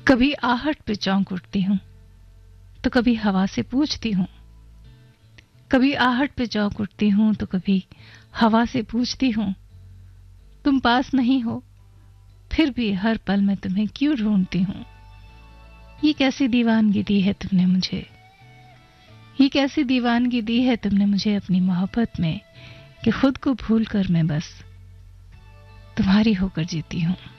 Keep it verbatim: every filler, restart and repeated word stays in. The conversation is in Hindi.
कभी आहट पे चौंक उठती हूँ तो कभी हवा से पूछती हूँ, कभी आहट पे चौंक उठती हूँ तो कभी हवा से पूछती हूँ, तुम पास नहीं हो फिर भी हर पल मैं तुम्हें क्यों ढूंढती हूँ। ये कैसी दीवानगी दी है तुमने मुझे, ये कैसी दीवानगी दी है तुमने मुझे अपनी मोहब्बत में कि खुद को भूलकर मैं बस तुम्हारी होकर जीती हूँ।